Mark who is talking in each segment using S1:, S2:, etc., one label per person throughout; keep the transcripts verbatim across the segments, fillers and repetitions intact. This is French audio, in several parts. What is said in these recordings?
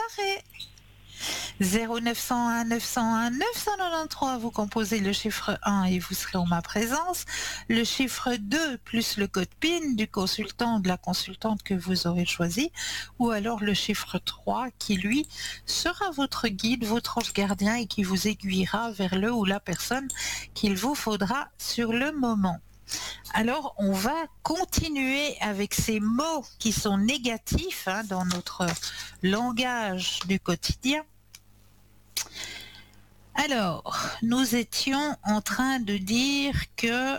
S1: préparer. zéro neuf cent un neuf cent un neuf cent quatre-vingt-treize, vous composez le chiffre un et vous serez en ma présence. Le chiffre deux plus le code P I N du consultant ou de la consultante que vous aurez choisi, ou alors le chiffre trois qui lui sera votre guide, votre ange gardien et qui vous aiguillera vers le ou la personne qu'il vous faudra sur le moment. Alors, on va continuer avec ces mots qui sont négatifs hein, dans notre langage du quotidien. Alors, nous étions en train de dire que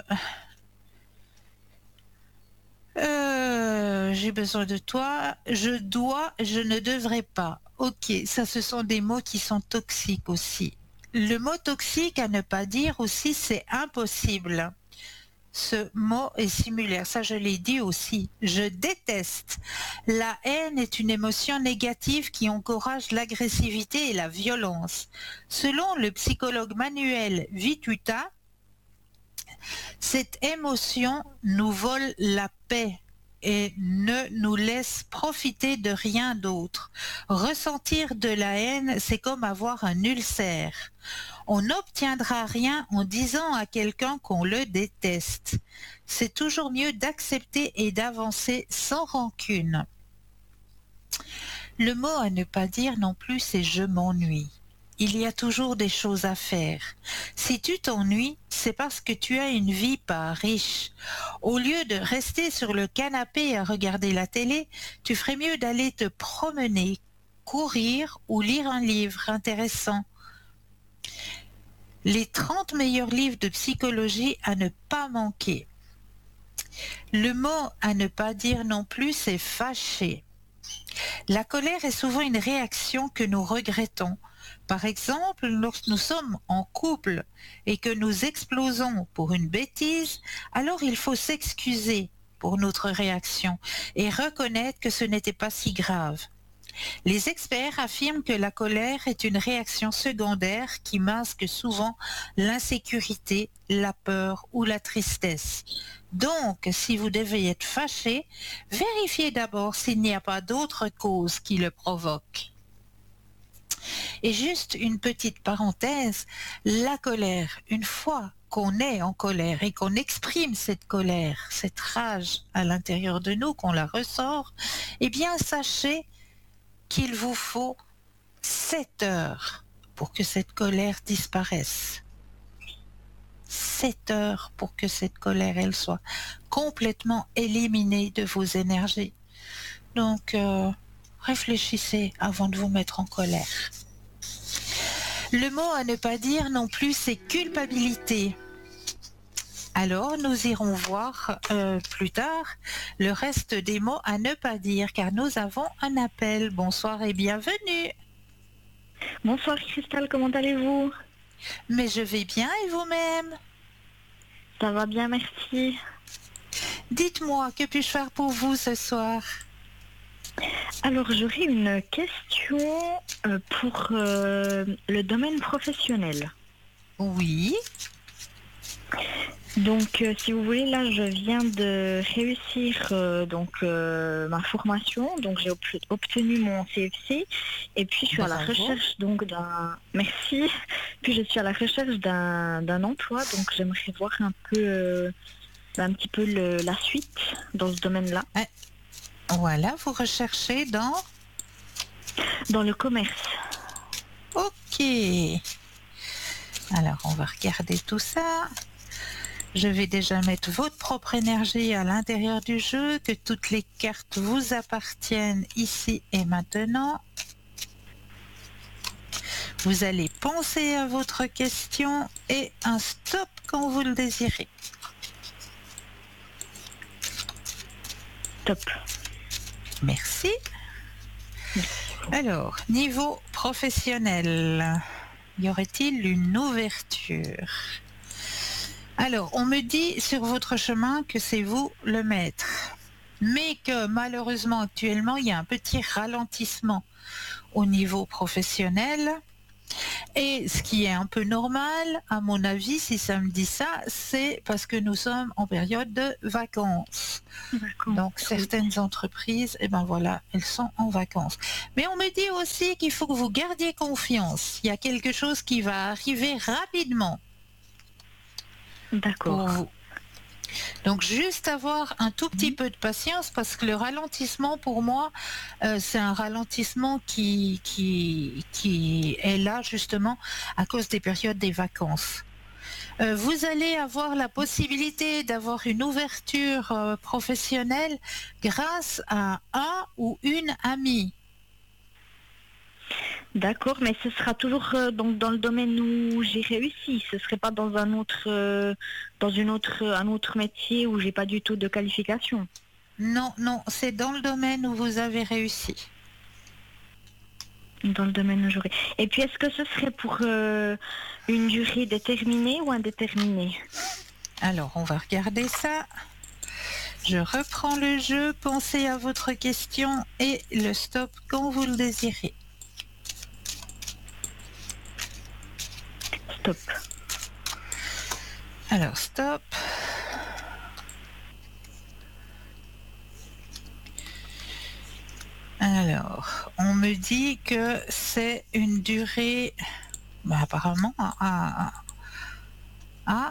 S1: euh, j'ai besoin de toi, je dois, je ne devrais pas. Ok, ça ce sont des mots qui sont toxiques aussi. Le mot toxique à ne pas dire aussi, c'est impossible. Ce mot est similaire, ça je l'ai dit aussi. Je déteste. La haine est une émotion négative qui encourage l'agressivité et la violence. Selon le psychologue Manuel Vituta, cette émotion nous vole la paix et ne nous laisse profiter de rien d'autre. Ressentir de la haine, c'est comme avoir un ulcère. On n'obtiendra rien en disant à quelqu'un qu'on le déteste. C'est toujours mieux d'accepter et d'avancer sans rancune. Le mot à ne pas dire non plus, c'est « je m'ennuie ». Il y a toujours des choses à faire. Si tu t'ennuies, c'est parce que tu as une vie pas riche. Au lieu de rester sur le canapé à regarder la télé, tu ferais mieux d'aller te promener, courir ou lire un livre intéressant. Les trente meilleurs livres de psychologie à ne pas manquer. Le mot à ne pas dire non plus, c'est fâcher. La colère est souvent une réaction que nous regrettons. Par exemple, lorsque nous sommes en couple et que nous explosons pour une bêtise, alors il faut s'excuser pour notre réaction et reconnaître que ce n'était pas si grave. Les experts affirment que la colère est une réaction secondaire qui masque souvent l'insécurité, la peur ou la tristesse. Donc, si vous devez être fâché, vérifiez d'abord s'il n'y a pas d'autre cause qui le provoque. Et juste une petite parenthèse, la colère, une fois qu'on est en colère et qu'on exprime cette colère, cette rage à l'intérieur de nous, qu'on la ressort, eh bien sachez qu'il vous faut sept heures pour que cette colère disparaisse. Sept heures pour que cette colère, elle soit complètement éliminée de vos énergies. Donc, euh, réfléchissez avant de vous mettre en colère. Le mot à ne pas dire non plus, c'est culpabilité. Alors, nous irons voir euh, plus tard le reste des mots à ne pas dire, car nous avons un appel. Bonsoir et bienvenue.
S2: Bonsoir Christelle, comment allez-vous?
S1: Mais je vais bien et vous-même?
S2: Ça va bien, merci.
S1: Dites-moi, que puis-je faire pour vous ce soir?
S2: Alors, j'aurais une question euh, pour euh, le domaine professionnel.
S1: Oui.
S2: Donc, euh, si vous voulez, là, je viens de réussir euh, donc euh, ma formation. Donc, j'ai ob- obtenu mon C F C. Et puis, je suis à la
S1: Bravo.
S2: recherche donc d'un... Merci. Puis, je suis à la recherche d'un, d'un emploi. Donc, j'aimerais voir un peu, euh, un petit peu le- la suite dans ce domaine-là.
S1: Voilà, vous recherchez dans...
S2: Dans le commerce.
S1: Ok. Alors, on va regarder tout ça. Je vais déjà mettre votre propre énergie à l'intérieur du jeu, que toutes les cartes vous appartiennent ici et maintenant. Vous allez penser à votre question et un stop quand vous le désirez.
S2: Top.
S1: Merci. Alors, niveau professionnel, y aurait-il une ouverture? Alors, on me dit sur votre chemin que c'est vous le maître, mais que malheureusement actuellement, il y a un petit ralentissement au niveau professionnel. Et ce qui est un peu normal, à mon avis, si ça me dit ça, c'est parce que nous sommes en période de vacances. Donc certaines entreprises, eh ben voilà, elles sont en vacances. Mais on me dit aussi qu'il faut que vous gardiez confiance. Il y a quelque chose qui va arriver rapidement.
S2: D'accord.
S1: Pour vous. Donc juste avoir un tout petit peu de patience parce que le ralentissement pour moi euh, c'est un ralentissement qui, qui, qui est là justement à cause des périodes des vacances. Euh, vous allez avoir la possibilité d'avoir une ouverture euh, professionnelle grâce à un ou une amie.
S2: D'accord, mais ce sera toujours euh, donc dans le domaine où j'ai réussi. Ce serait pas dans un autre, euh, dans une autre, un autre métier où j'ai pas du tout de qualification.
S1: Non, non, c'est dans le domaine où vous avez réussi.
S2: Dans le domaine où j'aurais. Et puis, est-ce que ce serait pour euh, une durée déterminée ou indéterminée?
S1: Alors, on va regarder ça. Je reprends le jeu. Pensez à votre question et le stop quand vous le désirez.
S2: Stop.
S1: Alors, stop. Alors, on me dit que c'est une durée, bah, apparemment, à, à, à-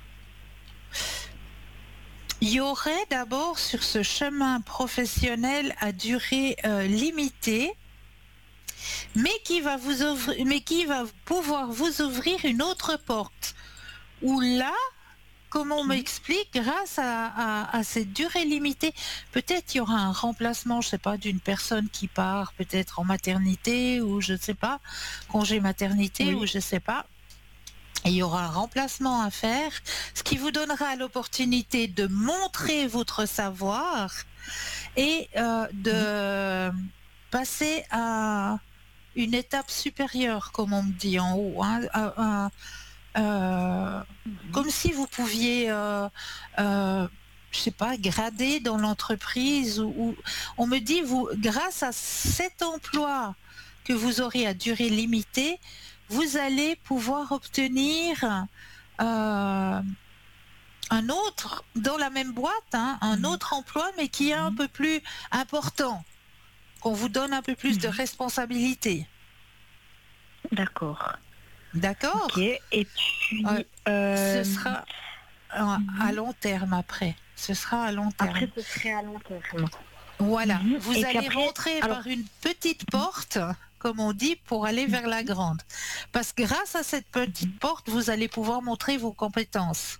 S1: il y aurait d'abord sur ce chemin professionnel à durée euh, limitée, mais qui va vous ouvrir, mais qui va pouvoir vous ouvrir une autre porte. Où là, comme on m'explique, grâce à, à, à cette durée limitée, peut-être il y aura un remplacement, je sais pas, d'une personne qui part peut-être en maternité ou je sais pas, congé maternité
S2: Oui.
S1: ou je sais pas. Et il y aura un remplacement à faire, ce qui vous donnera l'opportunité de montrer votre savoir et euh, de passer à une étape supérieure, comme on me dit en haut, hein, à, à, euh, comme si vous pouviez, euh, euh, je sais pas, grader dans l'entreprise. Ou, ou- on me dit, vous, grâce à cet emploi que vous aurez à durée limitée, vous allez pouvoir obtenir euh, un autre, dans la même boîte, hein, un autre emploi, mais qui est un peu plus important, qu'on vous donne un peu plus de responsabilité.
S2: D'accord.
S1: D'accord?
S2: Ok. Et puis,
S1: Euh,
S2: euh,
S1: Ce sera à, à long terme après. Ce sera à long terme.
S2: après, ce serait à long terme.
S1: Voilà.
S2: Mhm.
S1: Vous
S2: Et puis
S1: allez
S2: après,
S1: rentrer
S2: alors,
S1: par une petite porte, comme on dit, pour aller vers la grande. Parce que grâce à cette petite porte, vous allez pouvoir montrer vos compétences.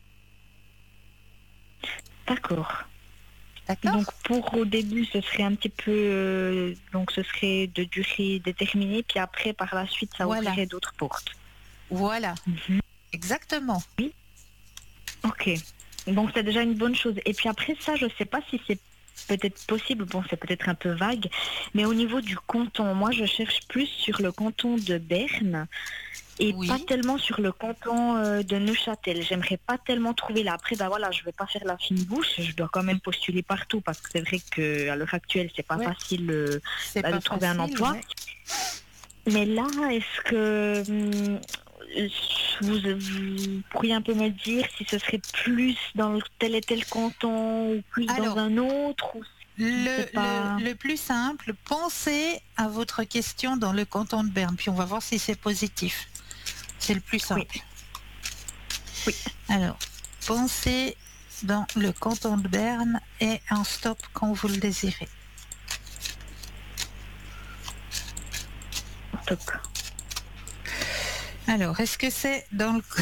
S2: d'accord.
S1: D'accord?
S2: Donc pour au début, ce serait un petit peu, euh, donc ce serait de durée déterminée, puis après, par la suite, ça
S1: Voilà.
S2: ouvrirait d'autres portes.
S1: Voilà. Exactement.
S2: Ok. Donc c'est déjà une bonne chose. Et puis après ça, je sais pas si c'est peut-être possible, bon c'est peut-être un peu vague, mais au niveau du canton, moi je cherche plus sur le canton de Berne et
S1: Oui.
S2: pas tellement sur le canton euh, de Neuchâtel. J'aimerais pas tellement trouver là. Après, bah voilà, je vais pas faire la fine bouche, je dois quand même postuler partout parce que c'est vrai qu'à l'heure actuelle, c'est pas
S1: Ouais.
S2: facile euh,
S1: C'est
S2: bah,
S1: pas
S2: de trouver un
S1: facile,
S2: emploi.
S1: ouais.
S2: Mais là, est-ce que hum, vous, vous pourriez un peu me dire si ce serait plus dans tel et tel canton ou plus
S1: Alors,
S2: dans un autre ou
S1: Le,
S2: c'est pas...
S1: le, le plus simple, pensez à votre question dans le canton de Berne, puis on va voir si c'est positif. C'est le plus simple.
S2: Oui. Oui.
S1: Alors, pensez dans le canton de Berne et un stop quand vous le désirez.
S2: Top.
S1: Alors, est-ce que c'est dans le...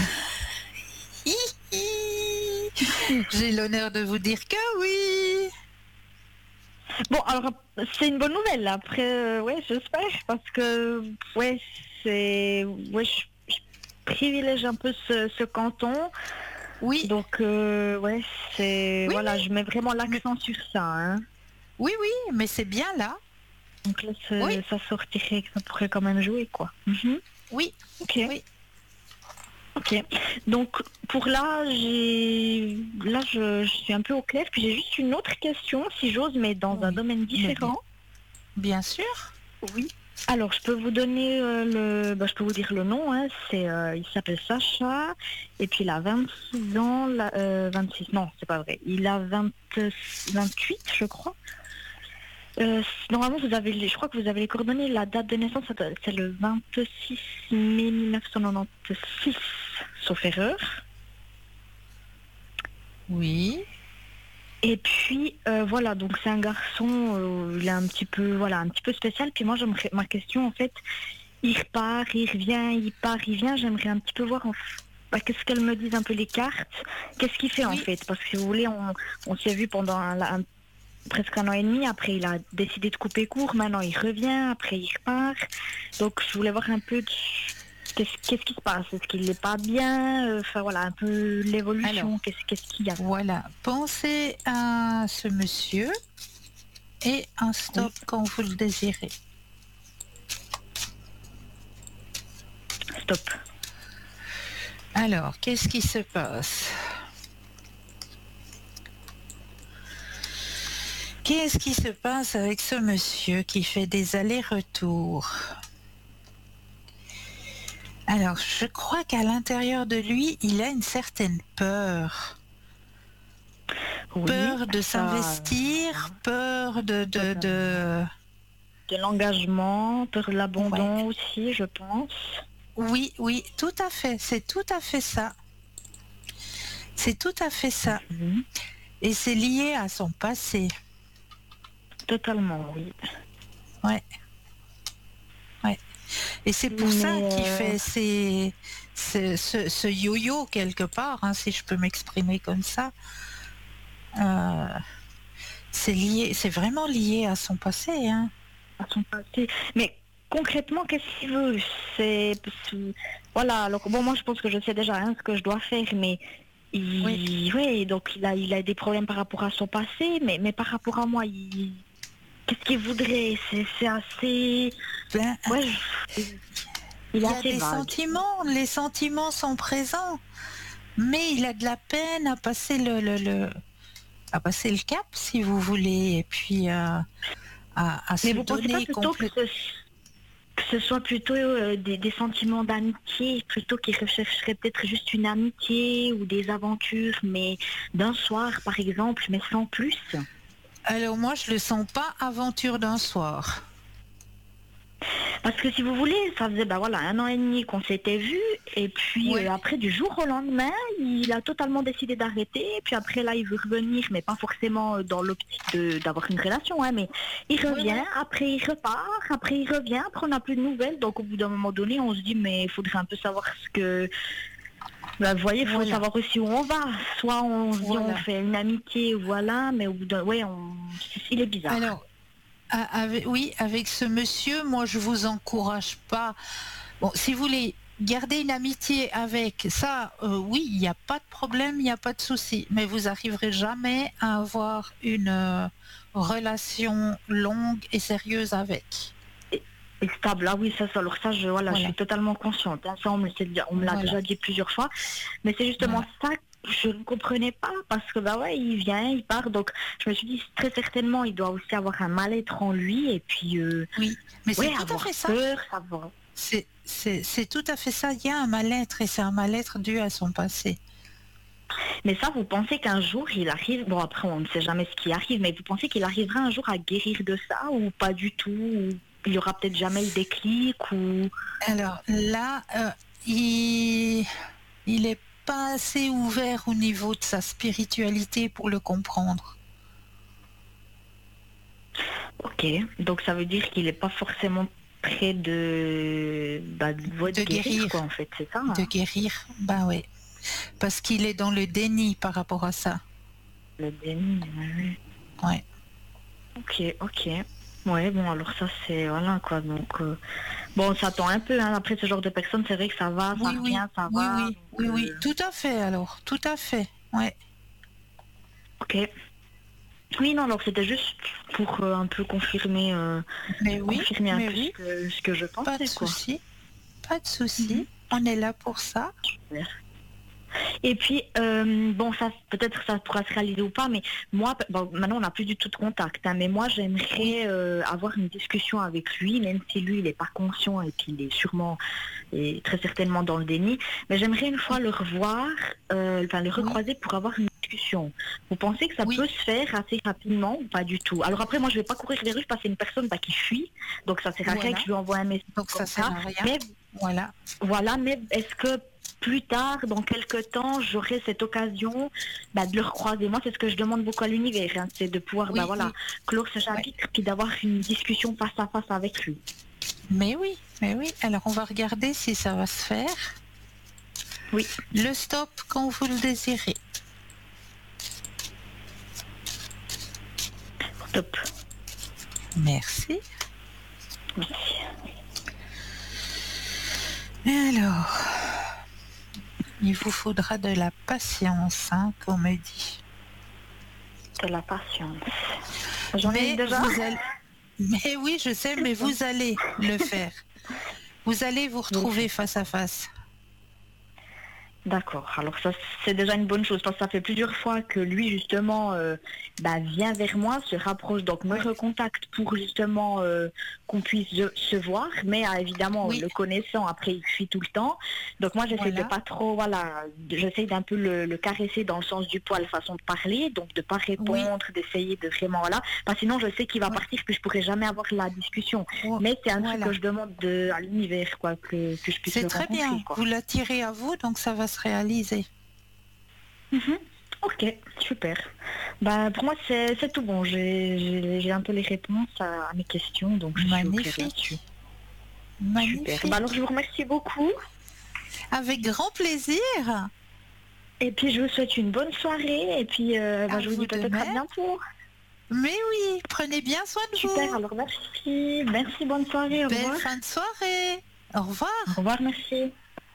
S1: J'ai l'honneur de vous dire que oui.
S2: Bon, alors, c'est une bonne nouvelle. Après, euh, ouais, j'espère, parce que, ouais, c'est... Ouais, je, je privilège un peu ce, ce canton.
S1: Oui.
S2: Donc, euh, ouais, c'est...
S1: Oui,
S2: voilà, je mets vraiment l'accent sur ça, hein.
S1: Oui, oui, mais c'est bien là.
S2: Donc là, ça,
S1: Oui.
S2: ça sortirait, ça pourrait quand même jouer, quoi. Mhm.
S1: Oui.
S2: Ok.
S1: Oui.
S2: Ok. Donc pour là, j'ai là je, je suis un peu au clair. Puis j'ai juste une autre question, si j'ose, mais dans un
S1: Oui.
S2: domaine
S1: Mais bien-
S2: différent.
S1: Bien sûr.
S2: Oui. Alors, je peux vous donner euh, le, bah, je peux vous dire le nom. Hein. C'est, euh, il s'appelle Sacha, et puis il a vingt-six ans, là, euh, vingt-six. Non, c'est pas vrai. Il a vingt, vingt-huit, je crois. Euh, normalement, vous avez, les- je crois que vous avez les coordonnées. La date de naissance, ça doit- c'est le vingt-six mai mille neuf cent quatre-vingt-seize, sauf erreur.
S1: Oui.
S2: Et puis euh, voilà, donc c'est un garçon, euh, il est un petit peu, voilà, un petit peu spécial. Puis moi, j'aimerais, ma question en fait, il repart, il revient, il part, il vient. J'aimerais un petit peu voir en f- bah, qu'est-ce qu'elles me disent un peu les cartes. Qu'est-ce qu'il fait en
S1: Oui.
S2: fait? Parce que si vous voulez, on, on s'est vu pendant un, un- presque un an et demi. Après, il a décidé de couper court. Maintenant, il revient. Après, il repart. Donc, je voulais voir un peu de- qu'est-ce, qu'est-ce qui se passe. Est-ce qu'il n'est pas bien? Euh, Enfin voilà, un peu l'évolution.
S1: Alors,
S2: Qu'est-ce, qu'est-ce qu'il y a?
S1: voilà. Pensez à ce monsieur et un stop
S2: Oui.
S1: quand vous le désirez.
S2: Stop.
S1: Alors, qu'est-ce qui se passe? Qu'est-ce qui se passe avec ce monsieur qui fait des allers-retours? Alors, je crois qu'à l'intérieur de lui, il a une certaine peur.
S2: Oui,
S1: Peur de
S2: ça,
S1: s'investir, peur de... de, de...
S2: de l'engagement, peur de l'abandon
S1: Ouais.
S2: aussi, je pense.
S1: Oui, oui, tout à fait. C'est tout à fait ça. C'est tout à fait ça.
S2: Mhm.
S1: Et c'est lié à son passé.
S2: Totalement, oui.
S1: Ouais. Ouais. Et c'est pour ça
S2: Mais,
S1: qu'il
S2: euh,
S1: fait ces, ce, ce- ce yo-yo quelque part, hein, si je peux m'exprimer comme ça. Euh, c'est lié, c'est vraiment lié à son passé, hein.
S2: à son passé. Mais concrètement, qu'est-ce qu'il veut? C'est c'est- voilà. Alors bon, moi je pense que je sais déjà hein, ce que je dois faire, mais il,
S1: Oui.
S2: ouais, donc il a, il a des problèmes par rapport à son passé, mais, mais par rapport à moi, il, qu'est-ce qu'il voudrait? C'est c'est assez,
S1: Ben,
S2: ouais, je- il
S1: il
S2: est
S1: y a
S2: assez
S1: des
S2: vague.
S1: sentiments, les sentiments sont présents, mais il a de la peine à passer le, le, le- à passer le cap, si vous voulez, et puis euh, à, à se
S2: Mais vous pensez pas
S1: donner
S2: plutôt que
S1: complètement.
S2: ce, que ce soit plutôt euh, des, des sentiments d'amitié, plutôt qu'il rechercherait peut-être juste une amitié ou des aventures, mais d'un soir par exemple, mais sans plus?
S1: Alors moi, je le sens pas aventure d'un soir.
S2: Parce que si vous voulez, ça faisait bah voilà un an et demi qu'on s'était vus, et puis
S1: Ouais.
S2: euh, après du jour au lendemain, il a totalement décidé d'arrêter, et puis après là il veut revenir, mais pas forcément euh, dans l'optique de- d'avoir une relation, hein, mais il
S1: Ouais,
S2: revient,
S1: ouais.
S2: après il repart, après il revient, après on n'a plus de nouvelles, donc au bout d'un moment donné on se dit mais il faudrait un peu savoir ce que... Bah, vous voyez, il faut
S1: Voilà.
S2: savoir aussi où on va. Soit on se dit on
S1: Voilà.
S2: fait une amitié, voilà, mais au bout d'un... Ouais, on... il est bizarre.
S1: Alors, a- avec, oui, avec ce monsieur, moi, je vous encourage pas. Bon, si vous voulez garder une amitié avec ça, euh, oui, il n'y a pas de problème, il n'y a pas de souci. Mais vous arriverez jamais à avoir une euh, relation longue et sérieuse avec.
S2: Et stable, ah oui, ça, ça, alors ça, je, voilà, je
S1: Voilà.
S2: suis totalement consciente. hein. Ça, on me, le sait déjà- on me l'a
S1: Voilà.
S2: déjà dit plusieurs fois. Mais c'est justement ça que je ne comprenais pas. Parce que, bah ouais, il vient, il part. Donc, je me suis dit, très certainement, il doit aussi avoir un mal-être en lui. Et puis, euh,
S1: Oui, mais c'est
S2: ouais,
S1: tout à
S2: avoir
S1: fait ça.
S2: peur, savoir.
S1: C'est c'est- c'est tout à fait ça. Il y a un mal-être et c'est un mal-être dû à son passé.
S2: Mais ça, vous pensez qu'un jour, il arrive, bon, après, on ne sait jamais ce qui arrive, mais vous pensez qu'il arrivera un jour à guérir de ça ou pas du tout? Ou il y aura peut-être jamais le déclic ou...
S1: Alors là, euh, il il est pas assez ouvert au niveau de sa spiritualité pour le comprendre.
S2: Ok, donc ça veut dire qu'il n'est pas forcément près de, bah, de, ouais, de
S1: De
S2: guérir,
S1: guérir.
S2: quoi, en fait, c'est ça. hein.
S1: De guérir, bah ouais. Parce qu'il est dans le déni par rapport à ça.
S2: Le déni, ouais, ouais.
S1: Ouais.
S2: Ok, ok. Ouais, bon, alors ça, c'est, voilà, quoi, donc... euh, bon, on s'attend un peu, hein, après ce genre de personnes, c'est vrai que ça va, ça
S1: Oui, oui,
S2: revient, ça
S1: oui,
S2: va.
S1: oui,
S2: donc,
S1: oui, oui,
S2: euh,
S1: tout à fait alors, tout à fait, ouais.
S2: ok. Oui, non, alors c'était juste pour euh, un peu confirmer, euh,
S1: Mais oui,
S2: confirmer un
S1: mais
S2: peu
S1: oui,
S2: ce que, ce que je
S1: pas de
S2: pensais, quoi.
S1: souci, pas de souci.
S2: Mhm.
S1: On est là pour ça.
S2: Super. Et puis, euh, bon, ça, peut-être ça pourra se réaliser ou pas, mais moi, bon, maintenant, on n'a plus du tout de contact, hein, mais moi, j'aimerais euh, avoir une discussion avec lui, même si lui, il n'est pas conscient et qu'il est sûrement et très certainement dans le déni, mais j'aimerais une fois le revoir, euh, enfin, le recroiser pour avoir une discussion. Vous pensez que ça
S1: Oui.
S2: peut se faire assez rapidement ou pas du tout? Alors après, moi, je ne vais pas courir les rues parce que c'est une personne bah, qui fuit, donc ça sert à rien
S1: Voilà.
S2: que je lui envoie un message
S1: Donc
S2: comme
S1: ça sert
S2: ça.
S1: à rien.
S2: Mais
S1: Voilà.
S2: voilà, mais est-ce que plus tard, dans quelques temps, j'aurai cette occasion bah, de le recroiser? Moi, c'est ce que je demande beaucoup à l'univers, hein, c'est de pouvoir
S1: Oui,
S2: bah, voilà,
S1: oui.
S2: clore ce chapitre puis d'avoir une discussion face à face avec lui.
S1: Mais oui, mais oui. Alors on va regarder si ça va se faire.
S2: Oui.
S1: Le stop quand vous le désirez.
S2: Top.
S1: Merci.
S2: Merci.
S1: Et alors, il vous faudra de la patience, hein, qu'on me dit.
S2: De la patience. J'en ai
S1: Mais
S2: déjà.
S1: vous allez... Mais oui, je sais, mais vous allez le faire. Vous allez vous retrouver face à face.
S2: D'accord, alors ça c'est déjà une bonne chose parce que ça fait plusieurs fois que lui justement euh, bah, vient vers moi, se rapproche, donc me
S1: Ouais.
S2: recontacte pour justement euh, qu'on puisse se- se voir, mais euh, évidemment
S1: Oui.
S2: le connaissant après il fuit tout le temps, donc moi j'essaie
S1: Voilà.
S2: de pas trop, voilà, j'essaie d'un peu le, le caresser dans le sens du poil, façon de parler, donc de pas répondre, d'essayer de vraiment, voilà, parce que sinon je sais qu'il va
S1: Ouais.
S2: partir, que je pourrai jamais avoir la discussion,
S1: Oh,
S2: mais c'est un
S1: voilà.
S2: truc que je demande de, à l'univers, quoi, que, que je puisse
S1: C'est
S2: le
S1: très
S2: rencontrer,
S1: bien.
S2: quoi.
S1: Vous l'attirez à vous, donc ça va se réaliser.
S2: Mhm. Ok, super. Bah, pour moi, c'est c'est tout bon. J'ai j'ai- j'ai un peu les réponses à, à mes questions, donc je suis au clair là-dessus.
S1: Magnifique.
S2: Super.
S1: Magnifique.
S2: Bah, alors, je vous remercie beaucoup.
S1: Avec grand plaisir.
S2: Et puis, je vous souhaite une bonne soirée. Et puis, euh, bah,
S1: À
S2: je vous
S1: vous
S2: dis
S1: de
S2: peut-être à
S1: même.
S2: bientôt.
S1: Mais oui, prenez bien soin de
S2: Super,
S1: vous.
S2: alors merci. Merci, bonne soirée. Au
S1: Belle
S2: revoir.
S1: fin de soirée. Au revoir.
S2: Au revoir, merci.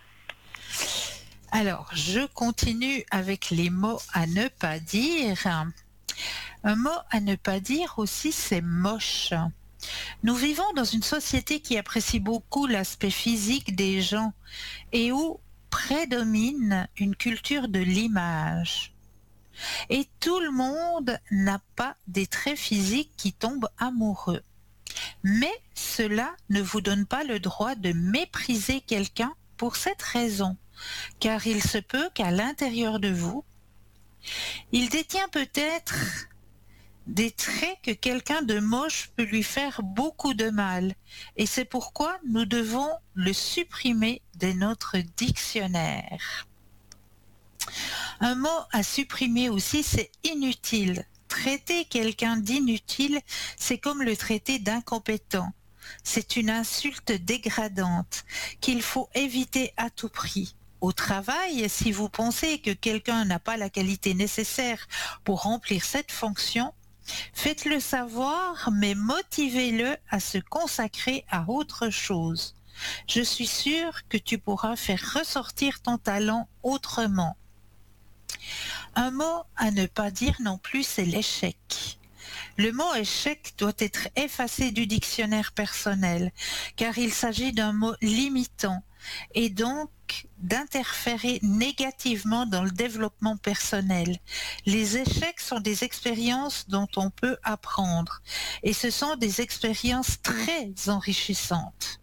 S1: Alors, je continue avec les mots à ne pas dire. Un mot à ne pas dire aussi, c'est moche. Nous vivons dans une société qui apprécie beaucoup l'aspect physique des gens et où prédomine une culture de l'image. Et tout le monde n'a pas des traits physiques qui tombent amoureux. Mais cela ne vous donne pas le droit de mépriser quelqu'un pour cette raison, car il se peut qu'à l'intérieur de vous, il détient peut-être des traits que quelqu'un de moche peut lui faire beaucoup de mal. Et c'est pourquoi nous devons le supprimer de notre dictionnaire. Un mot à supprimer aussi, c'est inutile. Traiter quelqu'un d'inutile, c'est comme le traiter d'incompétent. C'est une insulte dégradante qu'il faut éviter à tout prix. Au travail, si vous pensez que quelqu'un n'a pas la qualité nécessaire pour remplir cette fonction, faites-le savoir, mais motivez-le à se consacrer à autre chose. Je suis sûre que tu pourras faire ressortir ton talent autrement. Un mot à ne pas dire non plus, c'est l'échec. Le mot échec doit être effacé du dictionnaire personnel, car il s'agit d'un mot limitant et donc d'interférer négativement dans le développement personnel. Les échecs sont des expériences dont on peut apprendre, et ce sont des expériences très enrichissantes.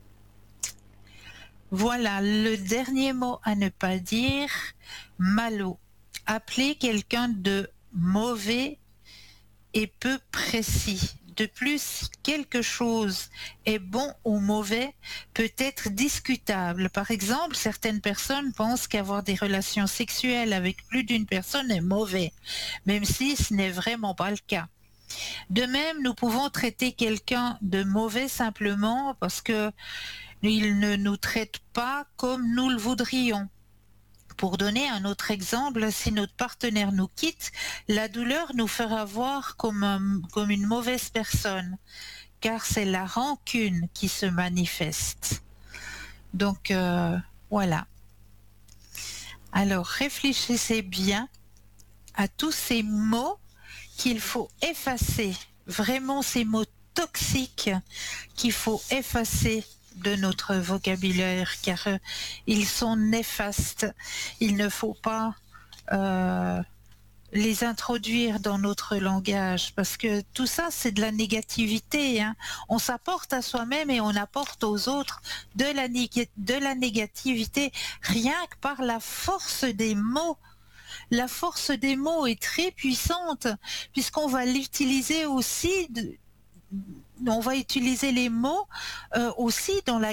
S1: Voilà le dernier mot à ne pas dire, malaud. Appeler quelqu'un de mauvais et peu précis. De plus, quelque chose est bon ou mauvais peut être discutable. Par exemple, certaines personnes pensent qu'avoir des relations sexuelles avec plus d'une personne est mauvais, même si ce n'est vraiment pas le cas. De même, nous pouvons traiter quelqu'un de mauvais simplement parce que il ne nous traite pas comme nous le voudrions. Pour donner un autre exemple, si notre partenaire nous quitte, la douleur nous fera voir comme, un, comme une mauvaise personne, car c'est la rancune qui se manifeste. Donc euh, voilà. Alors réfléchissez bien à tous ces mots qu'il faut effacer, vraiment ces mots toxiques qu'il faut effacer de notre vocabulaire, car euh, ils sont néfastes. Il ne faut pas euh, les introduire dans notre langage, parce que tout ça, c'est de la négativité, hein. On s'apporte à soi-même et on apporte aux autres de la, de la négativité, rien que par la force des mots. La force des mots est très puissante, puisqu'on va l'utiliser aussi, de, on va utiliser les mots euh, aussi dans la